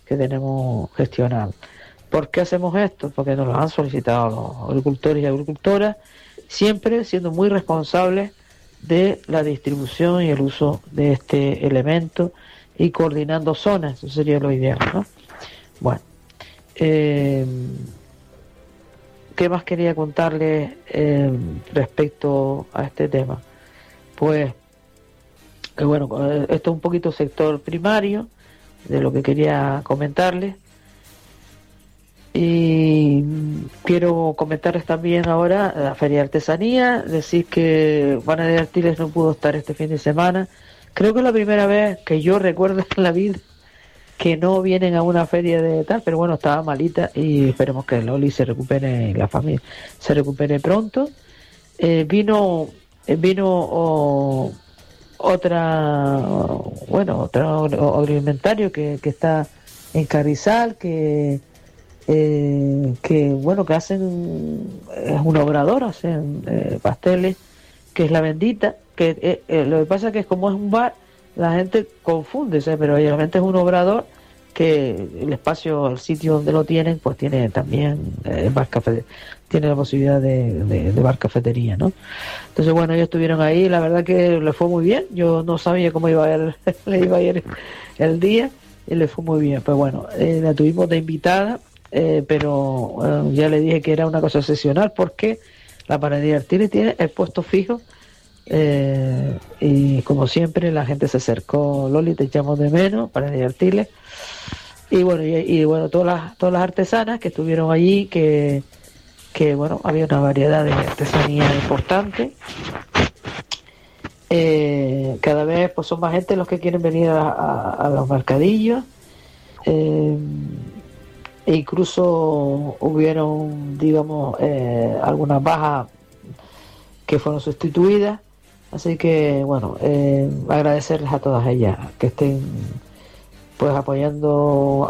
que tenemos gestionados. ¿Por qué hacemos esto? Porque nos lo han solicitado los agricultores y agricultoras, siempre siendo muy responsables de la distribución y el uso de este elemento y coordinando zonas, eso sería lo ideal, ¿no? Bueno, ¿qué más quería contarles respecto a este tema? Pues, bueno, esto es un poquito sector primario de lo que quería comentarles. Y quiero comentarles también ahora la Feria de Artesanía, decir que Juana de Artiles no pudo estar este fin de semana. Creo que es la primera vez que yo recuerdo en la vida que no vienen a una feria de tal, pero bueno, estaba malita y esperemos que Loli se recupere, la familia se recupere pronto. Vino otro agroalimentario que está en Carrizal, que hacen, es un obrador, hacen pasteles, que es La Bendita, que lo que pasa es que como es un bar, la gente confunde, ¿sabes? Pero realmente es un obrador que el espacio, el sitio donde lo tienen, pues tiene también bar café, tiene la posibilidad de bar cafetería, ¿no? Entonces, bueno, ellos estuvieron ahí, la verdad que le fue muy bien. Yo no sabía cómo le iba a ir el día y le fue muy bien. Pues bueno, la tuvimos de invitada. Pero ya le dije que era una cosa excepcional porque la panadería Artiles tiene el puesto fijo, y como siempre la gente se acercó. Loli, te echamos de menos, panadería Artiles, y bueno, todas las artesanas que estuvieron allí, que bueno, había una variedad de artesanía importante. Cada vez pues son más gente los que quieren venir a los mercadillos. Incluso hubieron, digamos, algunas bajas que fueron sustituidas, así que bueno, agradecerles a todas ellas que estén pues apoyando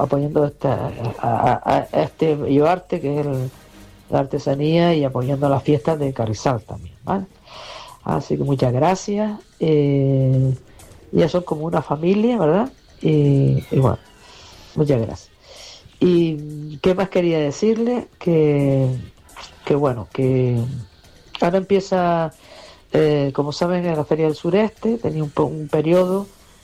a este bello arte que es la artesanía, y apoyando a las fiestas de Carrizal también, ¿vale? Así que muchas gracias. Ya son como una familia, ¿verdad? Y bueno, muchas gracias. Y qué más quería decirle, que bueno, que ahora empieza, como saben, en la Feria del Sureste tenía un periodo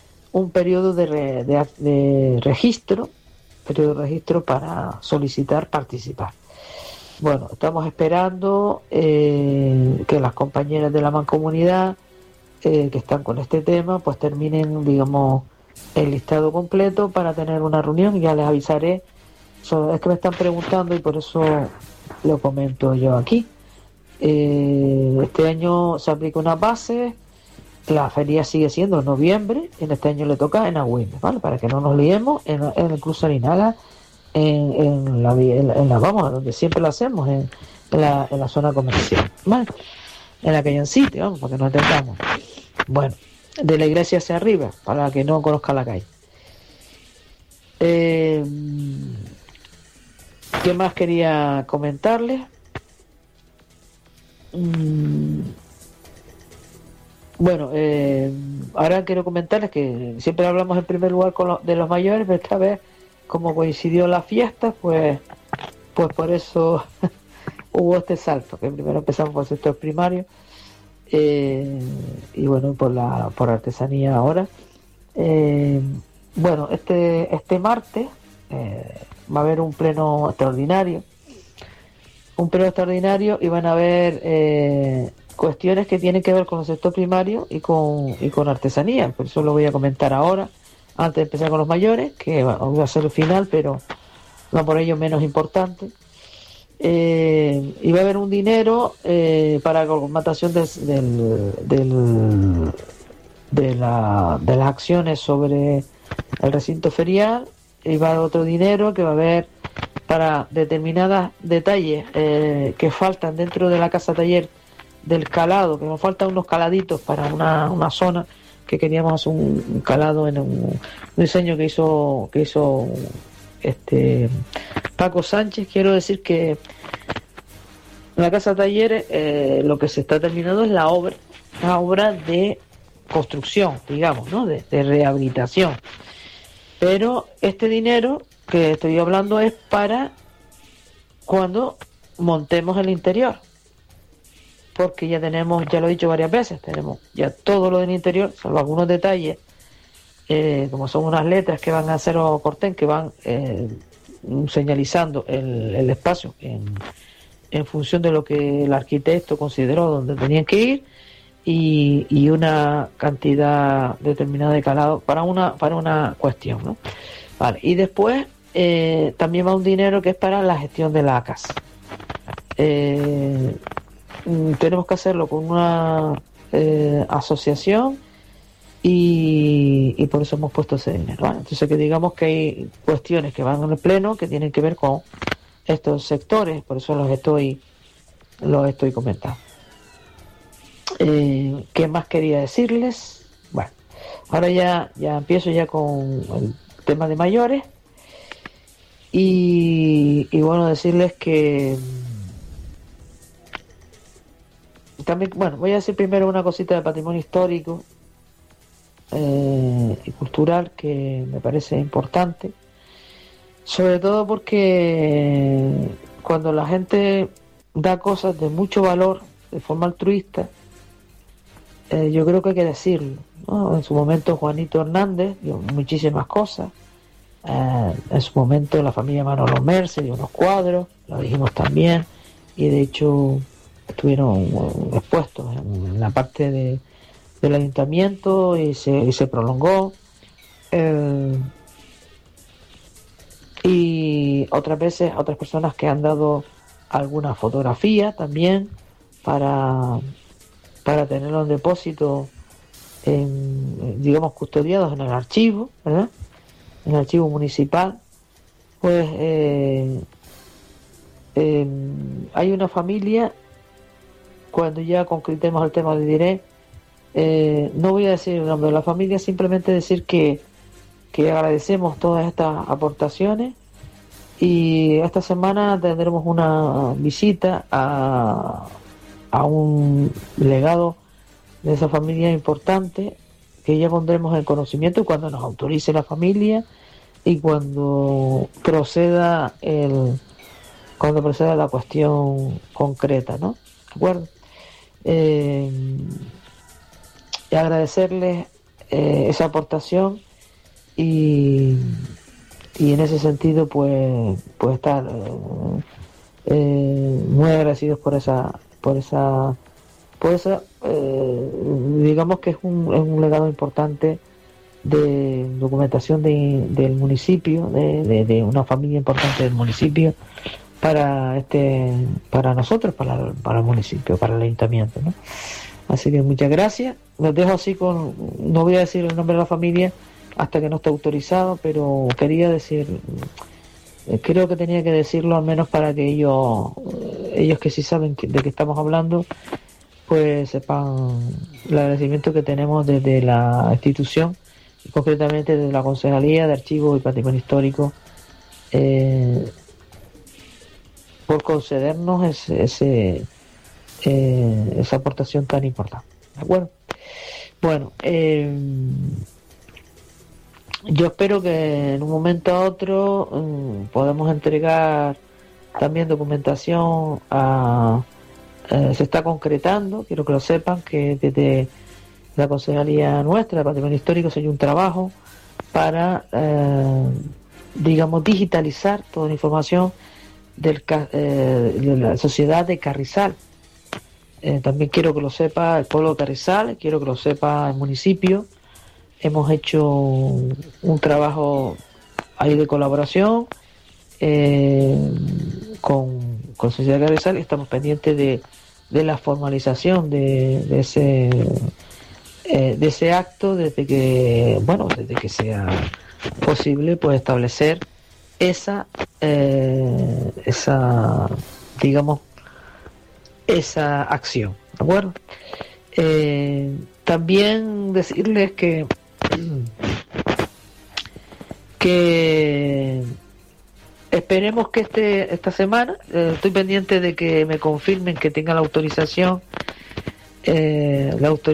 de registro para solicitar participar. Bueno, estamos esperando que las compañeras de la Mancomunidad que están con este tema pues terminen, digamos, el listado completo para tener una reunión, y ya les avisaré. Es que me están preguntando y por eso lo comento yo aquí. Este año se aplica una base, la feria sigue siendo en noviembre, en este año le toca en Agüimes, ¿vale? Para que no nos liemos en el Cruce Arenal, en la vamos, donde siempre lo hacemos, en la zona comercial, ¿vale? En la calle en sitio, vamos, para que nos entendamos. Bueno, de la iglesia hacia arriba, para que no conozca la calle. ¿Qué más quería comentarles? Bueno, ahora quiero comentarles que siempre hablamos en primer lugar de los mayores, pero esta vez, como coincidió la fiesta, pues por eso hubo este salto, que primero empezamos por el sector primario, y bueno, por artesanía ahora. Bueno, este martes va a haber un pleno extraordinario, y van a haber cuestiones que tienen que ver con el sector primario y con artesanía. Por eso lo voy a comentar ahora, antes de empezar con los mayores, que va a ser el final, pero no por ello menos importante. Y va a haber un dinero para la comatación de las acciones sobre el recinto ferial, y va a haber otro dinero que va a haber para determinados detalles que faltan dentro de la casa taller del calado, que nos faltan unos caladitos para una zona que queríamos hacer un calado en un diseño que hizo Paco Sánchez. Quiero decir que en la casa talleres lo que se está terminando es la obra de construcción, digamos, ¿no? De rehabilitación. Pero este dinero que estoy hablando es para cuando montemos el interior, porque ya tenemos, ya lo he dicho varias veces, tenemos ya todo lo del interior, salvo algunos detalles, como son unas letras que van a hacer o corten, que van señalizando el espacio en función de lo que el arquitecto consideró donde tenían que ir, y una cantidad determinada de calado para una cuestión, ¿no? Vale, y después también va un dinero que es para la gestión de la casa. Tenemos que hacerlo con una asociación, y por eso hemos puesto ese dinero, ¿vale? Entonces, que digamos que hay cuestiones que van en el pleno que tienen que ver con estos sectores, por eso los estoy comentando. ¿Qué más quería decirles? Bueno, ahora ya empiezo ya con el tema de mayores, y bueno, decirles que también, bueno, voy a decir primero una cosita de patrimonio histórico y cultural que me parece importante, sobre todo porque cuando la gente da cosas de mucho valor de forma altruista, yo creo que hay que decirlo, ¿no? En su momento Juanito Hernández dio muchísimas cosas, en su momento la familia Manolo Merce dio unos cuadros, lo dijimos también, y de hecho estuvieron expuestos en la parte del ayuntamiento, y se prolongó, y otras veces otras personas que han dado alguna fotografía también para tenerlo en depósito, digamos, custodiados en el archivo, ¿verdad? En el archivo municipal. Pues hay una familia, cuando ya concretemos el tema de diré, no voy a decir el nombre de la familia, simplemente decir que agradecemos todas estas aportaciones, y esta semana tendremos una visita a un legado de esa familia importante, que ya pondremos en conocimiento cuando nos autorice la familia y cuando proceda la cuestión concreta, ¿no? ¿De acuerdo? Y agradecerles esa aportación, y en ese sentido pues estar muy agradecidos por esa digamos que es un legado importante de documentación del municipio, de una familia importante del municipio para nosotros, para el municipio, para el ayuntamiento, ¿no? Así que muchas gracias. Los dejo así no voy a decir el nombre de la familia hasta que no esté autorizado, pero quería decir, creo que tenía que decirlo al menos para que ellos que sí saben de qué estamos hablando, pues sepan el agradecimiento que tenemos desde la institución, y concretamente desde la Concejalía de Archivos y Patrimonio Histórico, por concedernos esa aportación tan importante. ¿De acuerdo? Bueno, yo espero que en un momento a otro podamos entregar también documentación se está concretando, quiero que lo sepan, que desde la Concejalía nuestra de Patrimonio Histórico se hay un trabajo para, digamos, digitalizar toda la información de la sociedad de Carrizal. También quiero que lo sepa el pueblo de Carrizal, quiero que lo sepa el municipio. Hemos hecho un trabajo ahí de colaboración con Sociedad de Carrizal, y estamos pendientes de la formalización de ese acto, desde que sea posible, pues establecer esa digamos, esa acción, ¿de acuerdo? También decirles que esperemos que esta semana, estoy pendiente de que me confirmen que tenga la autorización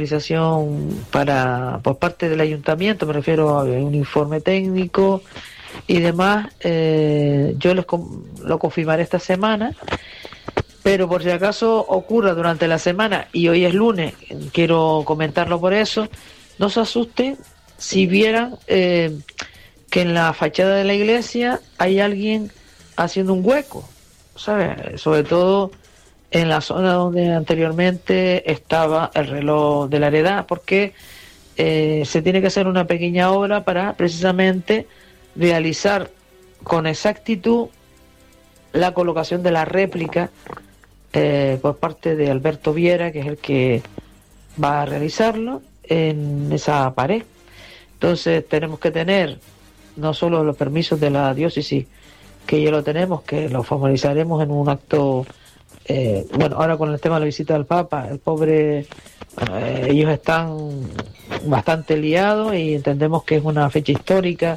por parte del ayuntamiento, me refiero a un informe técnico y demás, yo lo confirmaré esta semana, pero por si acaso ocurra durante la semana, y hoy es lunes, quiero comentarlo por eso, no se asusten si vieran que en la fachada de la iglesia hay alguien haciendo un hueco, ¿sabes? Sobre todo en la zona donde anteriormente estaba el reloj de la heredad, porque se tiene que hacer una pequeña obra para precisamente realizar con exactitud la colocación de la réplica por parte de Alberto Viera, que es el que va a realizarlo en esa pared. Entonces tenemos que tener no solo los permisos de la diócesis, que ya lo tenemos, que lo formalizaremos en un acto. Bueno, ahora con el tema de la visita del Papa, el pobre, bueno, ellos están bastante liados y entendemos que es una fecha histórica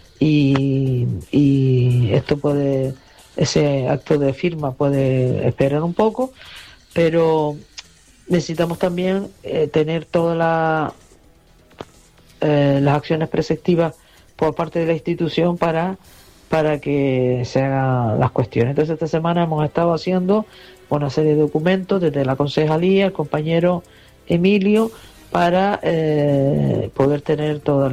y esto puede, ese acto de firma puede esperar un poco, pero necesitamos también tener todas las acciones preceptivas por parte de la institución para que se hagan las cuestiones. Entonces esta semana hemos estado haciendo una serie de documentos desde la concejalía, el compañero Emilio, para poder tener todas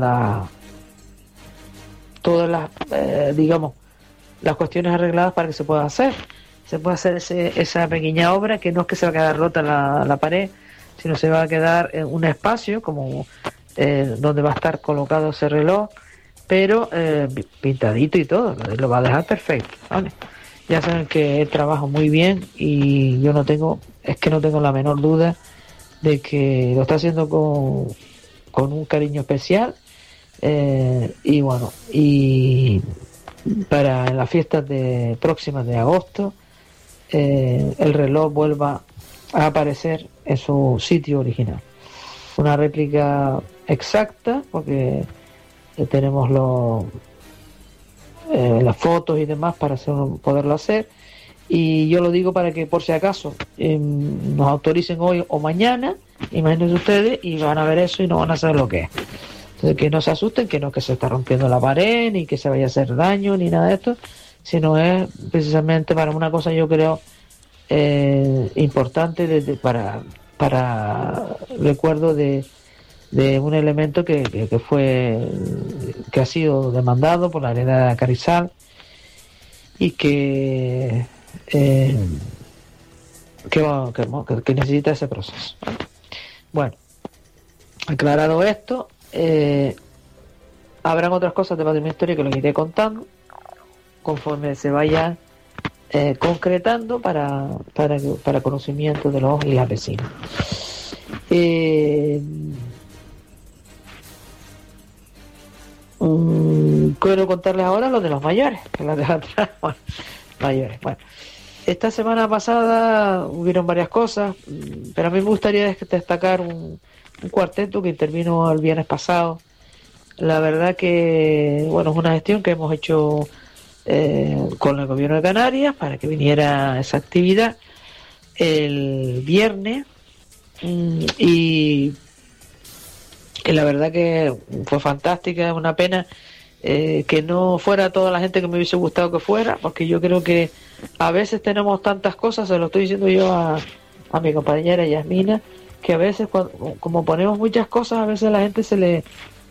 las digamos, las cuestiones arregladas para que se pueda hacer esa pequeña obra, que no es que se va a quedar rota la pared, sino se va a quedar en un espacio como donde va a estar colocado ese reloj, pero pintadito y todo, lo va a dejar perfecto, ¿vale? Ya saben que él trabaja muy bien y yo no tengo la menor duda de que lo está haciendo con un cariño especial, y bueno, y para las fiestas próximas de agosto el reloj vuelva a aparecer en su sitio original, una réplica exacta, porque tenemos las fotos y demás para poderlo hacer, y yo lo digo para que por si acaso nos autoricen hoy o mañana, imagínense ustedes, y van a ver eso y no van a saber lo que es. Entonces, que no se asusten, que no que se está rompiendo la pared, ni que se vaya a hacer daño, ni nada de esto, sino es precisamente para una cosa, yo creo, importante para recuerdo de un elemento que ha sido demandado por la heredad Carrizal y que necesita ese proceso. Bueno, aclarado esto, habrán otras cosas de patrimonio histórico que lo iré contando conforme se vayan concretando para conocimiento de los y las vecinas. Quiero contarles ahora lo de los mayores, que las dejo atrás. Bueno, mayores. Bueno, esta semana pasada hubieron varias cosas, pero a mí me gustaría destacar un cuarteto que intervino el viernes pasado. La verdad que, bueno, es una gestión que hemos hecho con el gobierno de Canarias para que viniera esa actividad el viernes, y la verdad que fue fantástica. Es una pena que no fuera toda la gente que me hubiese gustado que fuera, porque yo creo que a veces tenemos tantas cosas, se lo estoy diciendo yo a mi compañera Yasmina, que a veces como ponemos muchas cosas, a veces la gente se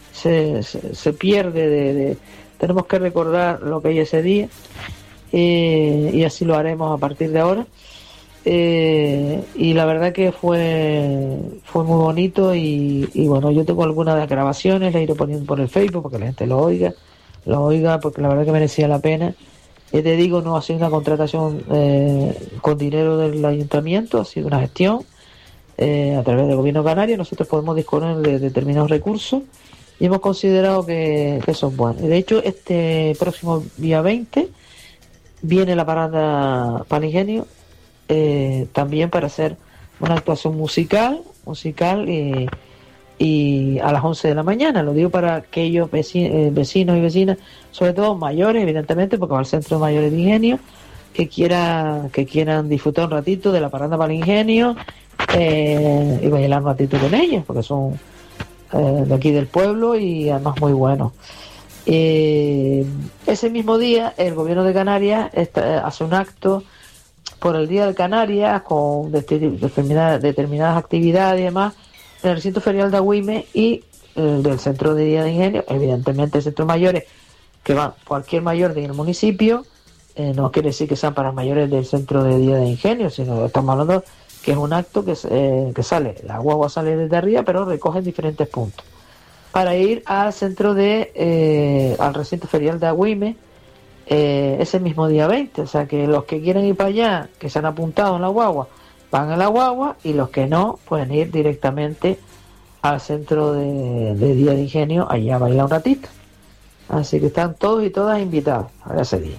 pierde tenemos que recordar lo que hay ese día, y así lo haremos a partir de ahora. Y la verdad que fue muy bonito, y bueno, yo tengo algunas de las grabaciones, las iré poniendo por el Facebook para que la gente lo oiga, porque la verdad que merecía la pena. Te digo, no ha sido una contratación con dinero del ayuntamiento, ha sido una gestión a través del gobierno canario. Nosotros podemos disponer de determinados recursos y hemos considerado que son buenos. De hecho, este próximo día 20 viene la parada Palingenio, también para hacer una actuación musical y a las 11 de la mañana. Lo digo para aquellos vecinos y vecinas, sobre todo mayores, evidentemente, porque va al centro de mayores de Ingenio, que quieran disfrutar un ratito de la parada para el Ingenio, y bailar un ratito con ellos, porque son de aquí del pueblo y además muy buenos. Ese mismo día el gobierno de Canarias hace un acto por el Día de Canarias con determinadas actividades y demás en el recinto ferial de Agüime y del Centro de Día de Ingenio, evidentemente el Centro de Mayores, que van cualquier mayor del municipio, no quiere decir que sean para mayores del Centro de Día de Ingenio, sino estamos hablando que es un acto que sale, la guagua sale desde arriba, pero recoge en diferentes puntos, para ir al centro al recinto ferial de Agüime, ese mismo día 20, o sea que los que quieren ir para allá, que se han apuntado en la guagua, van a la guagua, y los que no, pueden ir directamente al centro de Día de Ingenio, allá a bailar un ratito. Así que están todos y todas invitados a ese día.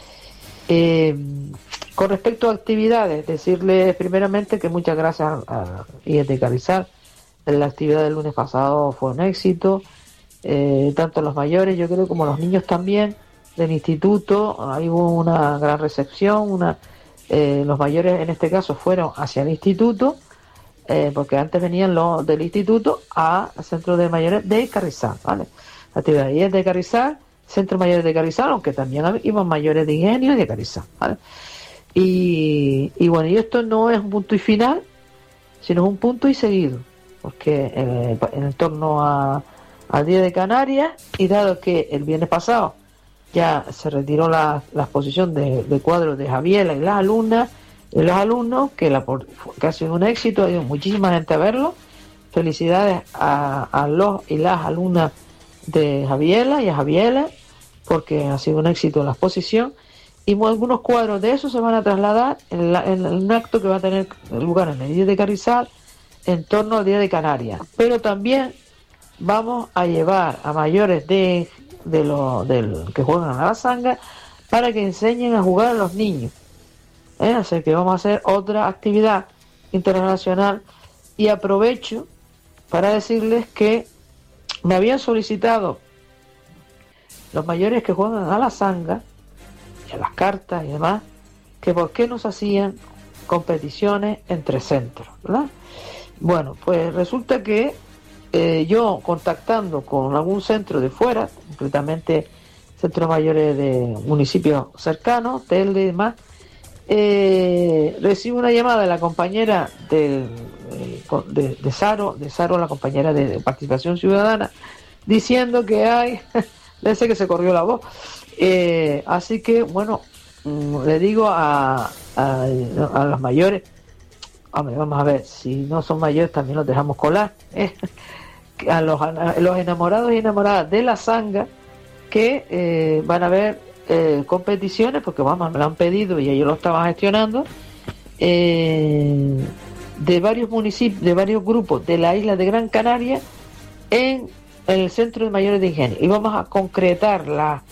Con respecto a actividades, decirles primeramente que muchas gracias a IET Carrizal. La actividad del lunes pasado fue un éxito, tanto los mayores, yo creo, como los niños también del instituto. Ahí hubo una gran recepción. Los mayores en este caso fueron hacia el instituto, porque antes venían los del instituto al centro de mayores de Carrizal, ¿vale? La actividad es de Carrizal, centro mayores de Carrizal, aunque también iban mayores de Ingenio y de Carrizal, ¿vale? Y bueno, y esto no es un punto y final, sino es un punto y seguido, porque en torno al Día de Canarias, y dado que el viernes pasado ya se retiró la exposición de cuadros de Javiela y las alumnas y los alumnos, que ha sido un éxito, ha ido muchísima gente a verlo. Felicidades a los y las alumnas de Javiela y a Javiela, porque ha sido un éxito la exposición, y algunos cuadros de eso se van a trasladar en un acto que va a tener lugar en el Día de Carrizal en torno al Día de Canarias. Pero también vamos a llevar a mayores de los que juegan a la sanga para que enseñen a jugar a los niños. Así que vamos a hacer otra actividad internacional, y aprovecho para decirles que me habían solicitado los mayores que juegan a la sanga y a las cartas y demás, que por qué nos hacían competiciones entre centros, ¿verdad? Bueno, pues resulta que yo, contactando con algún centro de fuera, concretamente centros mayores de municipios cercanos, Telde y demás, recibo una llamada de la compañera de Saro, la compañera de Participación Ciudadana, diciendo que hay, parece que se corrió la voz, así que bueno, le digo a los mayores, hombre, vamos a ver, si no son mayores también los dejamos colar, a los enamorados y enamoradas de la sanga, que van a haber competiciones, porque vamos, me lo han pedido y ellos lo estaban gestionando, de varios municipios, de varios grupos de la isla de Gran Canaria, en el Centro de Mayores de Ingenio, y vamos a concretar la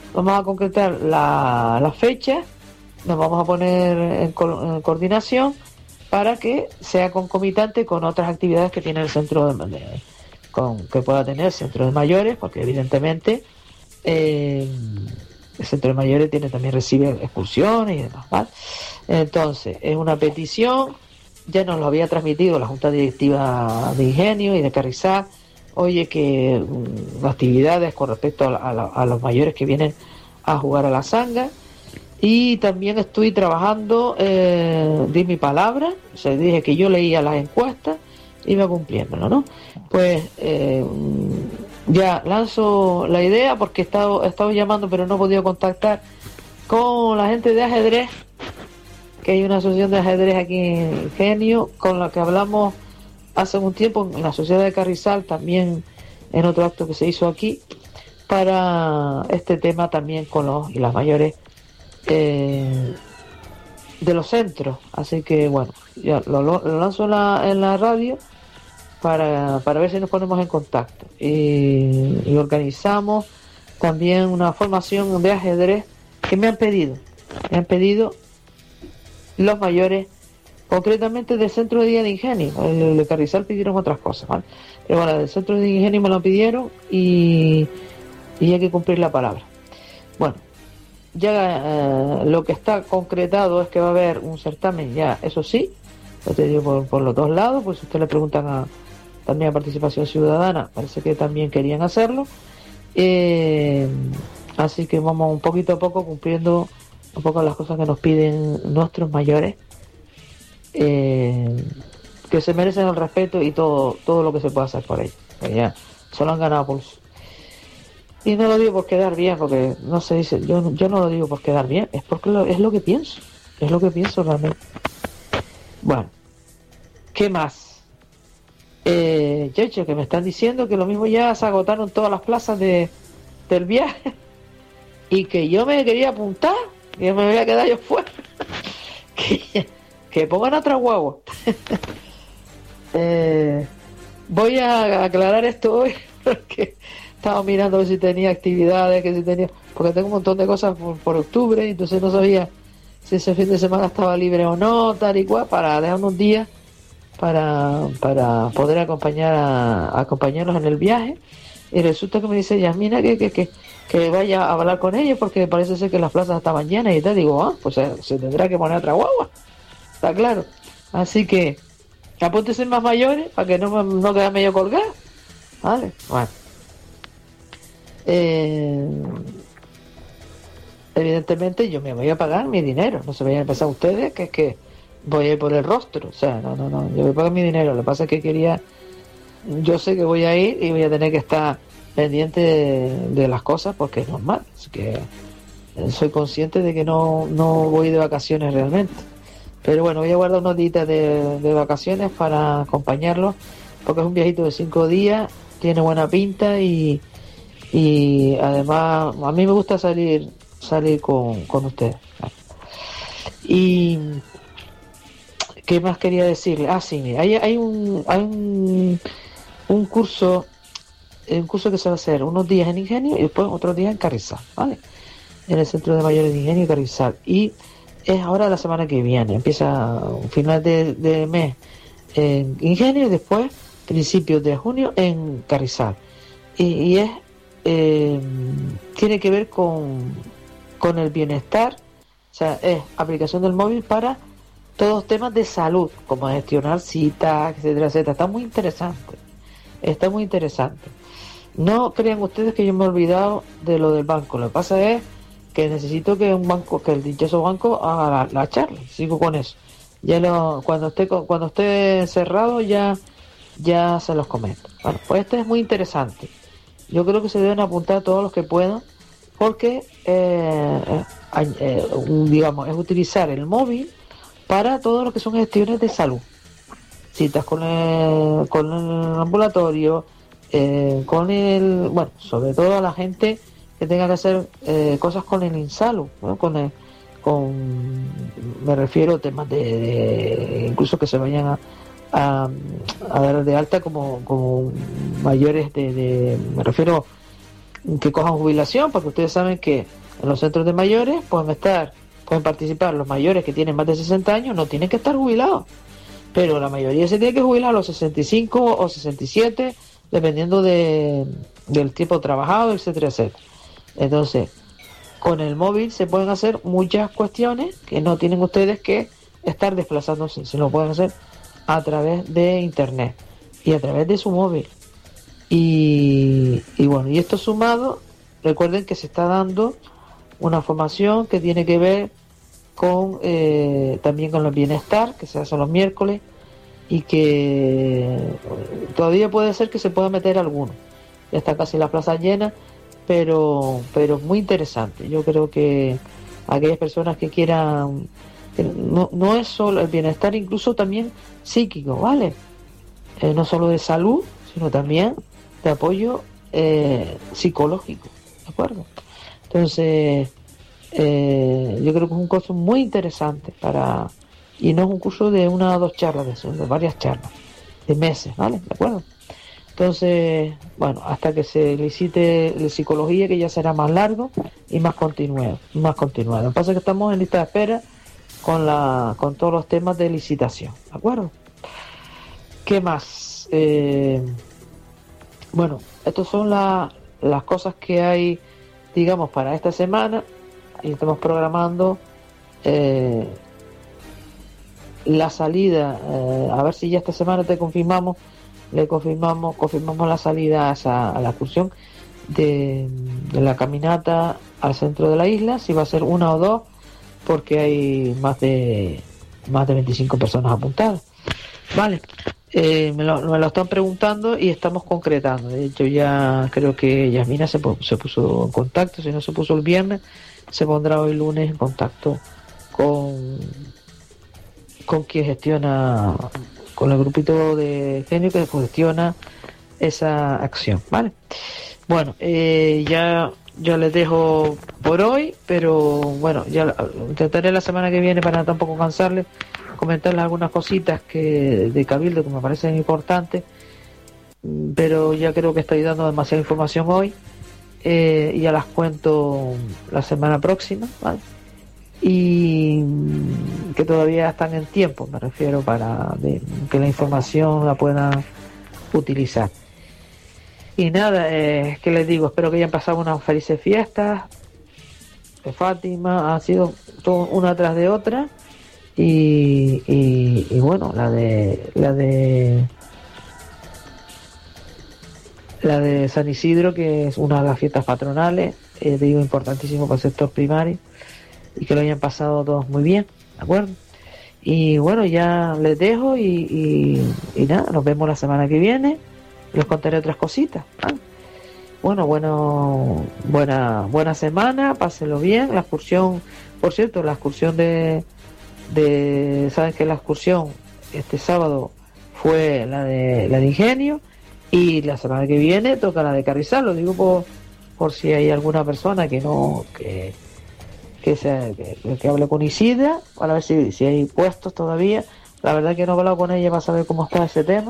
fecha, nos vamos a poner en coordinación para que sea concomitante con otras actividades que tiene el centro que pueda tener el centro de mayores, porque evidentemente el centro de mayores también recibe excursiones y demás, ¿vale? Entonces es una petición, ya nos lo había transmitido la Junta Directiva de Ingenio y de Carrizal, oye, que actividades con respecto a los mayores que vienen a jugar a la sanga. Y también estoy trabajando, di mi palabra, o sea, dije que yo leía las encuestas, iba cumpliéndolo, ¿no? Pues ya lanzo la idea, porque he estado llamando, pero no he podido contactar con la gente de ajedrez, que hay una asociación de ajedrez aquí en Ingenio, con la que hablamos hace un tiempo en la Sociedad de Carrizal, también en otro acto que se hizo aquí, para este tema también con los y las mayores de los centros. Así que bueno, ya lo lanzo en la radio para ver si nos ponemos en contacto, y organizamos también una formación de ajedrez que me han pedido los mayores, concretamente del Centro de Día de Ingenio. El de Carrizal pidieron otras cosas, ¿vale? Pero bueno, del Centro de Ingenio me lo pidieron, y hay que cumplir la palabra. Bueno, ya lo que está concretado es que va a haber un certamen, ya, eso sí, lo te digo por los dos lados, pues si usted le preguntan también a Participación Ciudadana, parece que también querían hacerlo, Eh, Así que vamos un poquito a poco cumpliendo un poco las cosas que nos piden nuestros mayores, que se merecen el respeto y todo lo que se puede hacer por ellos. Que ya se lo han ganado por su... Y no lo digo por quedar bien, porque no se dice, yo no lo digo por quedar bien, es porque es lo que pienso, es lo que pienso realmente. Bueno, ¿qué más? Checho, que me están diciendo que lo mismo ya se agotaron todas las plazas del viaje y que yo me quería apuntar, que me voy a quedar yo fuera. que pongan otra guagua. Voy a aclarar esto hoy porque estaba mirando a ver si tenía actividades, que si tenía, porque tengo un montón de cosas por octubre, y entonces no sabía si ese fin de semana estaba libre o no, tal y cual, para dejar unos días para poder acompañarlos en el viaje. Y resulta que me dice Yasmina que vaya a hablar con ellos porque parece ser que las plazas estaban llenas y tal. Digo, pues se tendrá que poner otra guagua, está claro. Así que apúntense más mayores para que no quede medio colgada, ¿vale? Bueno, evidentemente yo me voy a pagar mi dinero, no se vayan a pensar ustedes que es que voy a ir por el rostro, o sea, no, yo voy a pagar mi dinero. Lo que pasa es que yo sé que voy a ir y voy a tener que estar pendiente de las cosas porque es normal, así que soy consciente de que no voy de vacaciones realmente, pero bueno, voy a guardar unos días de vacaciones para acompañarlos porque es un viajito de 5 días, tiene buena pinta y además a mí me gusta salir con ustedes. Y ¿qué más quería decirle? Sí, mira, hay un curso que se va a hacer unos días en Ingenio y después otros días en Carrizal, ¿vale? En el Centro de Mayores de Ingenio y Carrizal. Y es ahora la semana que viene, empieza final de mes en Ingenio y después principios de junio en Carrizal. Y es tiene que ver con el bienestar, o sea, es aplicación del móvil para todos temas de salud, como gestionar citas, etcétera, etcétera. Está muy interesante. No crean ustedes que yo me he olvidado de lo del banco. Lo que pasa es que necesito que el dichoso banco haga la charla. Sigo con eso. Cuando esté cerrado ya se los comento. Bueno, pues este es muy interesante. Yo creo que se deben apuntar todos los que puedan, porque digamos, es utilizar el móvil para todo lo que son gestiones de salud, citas con el ambulatorio, bueno, sobre todo a la gente que tenga que hacer cosas con el Insalud, ¿no? Me refiero a temas de incluso que se vayan a dar de alta como mayores me refiero que cojan jubilación, porque ustedes saben que en los centros de mayores pueden participar los mayores que tienen más de 60 años, no tienen que estar jubilados, pero la mayoría se tiene que jubilar a los 65 o 67, dependiendo del tiempo trabajado, etcétera, etcétera. Entonces, con el móvil se pueden hacer muchas cuestiones que no tienen ustedes que estar desplazándose, se lo pueden hacer a través de internet y a través de su móvil. Y bueno, y esto sumado, recuerden que se está dando una formación que tiene que ver con también con el bienestar, que se hace los miércoles, y que todavía puede ser que se pueda meter alguno. Ya está casi la plaza llena, pero muy interesante. Yo creo que aquellas personas que quieran, no es solo el bienestar, incluso también psíquico, ¿vale? No solo de salud, sino también de apoyo psicológico, ¿de acuerdo? Entonces, yo creo que es un curso muy interesante y no es un curso de una o dos charlas, de varias charlas, de meses, ¿vale? ¿De acuerdo? Entonces, bueno, hasta que se licite la psicología, que ya será más largo y más continuado. Lo que pasa es que estamos en lista de espera con todos los temas de licitación, ¿de acuerdo? ¿Qué más? Bueno, estas son las cosas que hay, digamos, para esta semana, y estamos programando la salida, a ver si ya esta semana confirmamos la salida a la excursión de la caminata al centro de la isla, si va a ser una o dos, porque hay más de 25 personas apuntadas. Vale, me lo están preguntando y estamos concretando. De hecho, ya creo que Yasmina se puso en contacto. Si no se puso el viernes, se pondrá hoy lunes en contacto con quien gestiona, con el grupito de genio que gestiona esa acción. Vale, bueno, ya les dejo por hoy, pero bueno, ya intentaré la semana que viene, para tampoco cansarles, comentarles algunas cositas de Cabildo que me parecen importantes, pero ya creo que estoy dando demasiada información hoy, y ya las cuento la semana próxima, ¿vale? Y que todavía están en tiempo, me refiero, para que la información la puedan utilizar. Y nada, ¿qué les digo? Espero que hayan pasado unas felices fiestas de Fátima. Ha sido todo una tras de otra. Y bueno, la de San Isidro, que es una de las fiestas patronales, digo, importantísimo para el sector primario, y que lo hayan pasado todos muy bien, ¿de acuerdo? Y bueno, ya les dejo y nada, nos vemos la semana que viene. Les contaré otras cositas, ¿vale? Bueno, buena semana, pásenlo bien. La excursión, por cierto, la excursión de saben que la excursión este sábado fue la de Ingenio, y la semana que viene toca la de Carrizal. Lo digo por si hay alguna persona que hable con Isidra, para ver si hay puestos todavía. La verdad que no he hablado con ella para saber cómo está ese tema.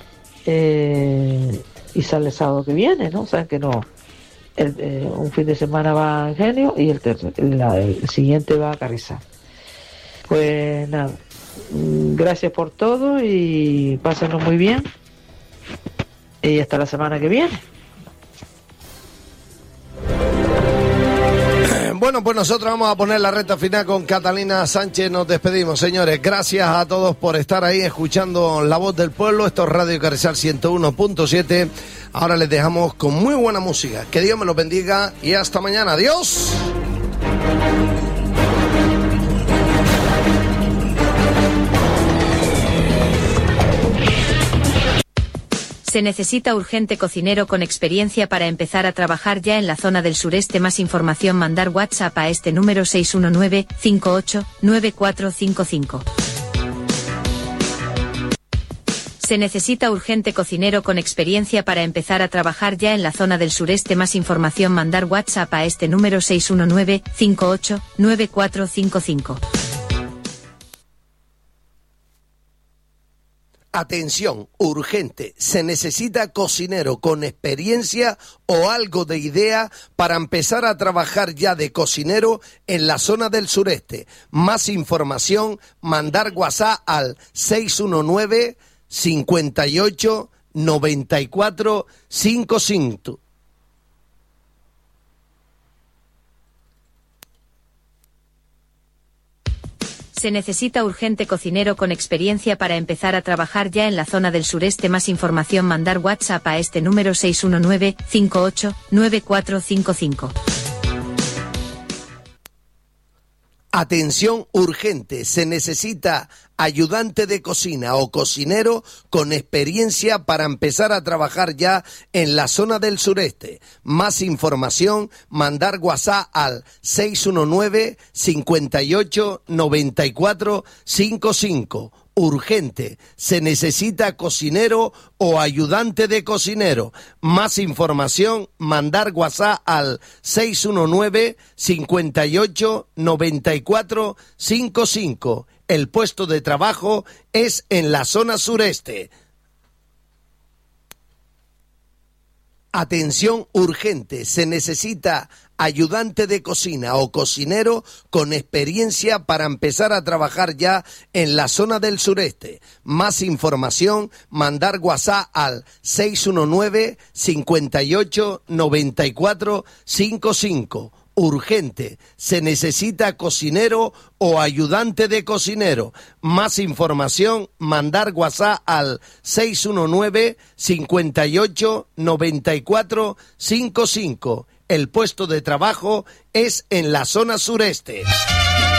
Y sale el sábado que viene, ¿no? Saben que no, un fin de semana va a Ingenio y el siguiente va a Carrizal. Pues nada, gracias por todo y pásenlo muy bien, y hasta la semana que viene. Bueno, pues nosotros vamos a poner la recta final con Catalina Sánchez. Nos despedimos, señores. Gracias a todos por estar ahí escuchando La Voz del Pueblo. Esto es Radio Carrizal 101.7. Ahora les dejamos con muy buena música. Que Dios me los bendiga y hasta mañana. Adiós. Se necesita urgente cocinero con experiencia para empezar a trabajar ya en la zona del sureste. Más información, mandar WhatsApp a este número 619-589455. Se necesita urgente cocinero con experiencia para empezar a trabajar ya en la zona del sureste. Más información, mandar WhatsApp a este número 619-589455. Atención, urgente, se necesita cocinero con experiencia o algo de idea para empezar a trabajar ya de cocinero en la zona del sureste. Más información, mandar WhatsApp al 619 58 94 55. Se necesita urgente cocinero con experiencia para empezar a trabajar ya en la zona del sureste. Más información, mandar WhatsApp a este número 619-589455. Atención urgente, se necesita ayudante de cocina o cocinero con experiencia para empezar a trabajar ya en la zona del sureste. Más información, mandar WhatsApp al 619 58 94 55. Urgente, se necesita cocinero o ayudante de cocinero. Más información, mandar WhatsApp al 619 58 94 55. El puesto de trabajo es en la zona sureste. Atención urgente, se necesita ayudante de cocina o cocinero con experiencia para empezar a trabajar ya en la zona del sureste. Más información, mandar WhatsApp al 619 58 94 55. urgente. Se necesita cocinero o ayudante de cocinero. Más información, mandar WhatsApp al 619 58 94 55. El puesto de trabajo es en la zona sureste.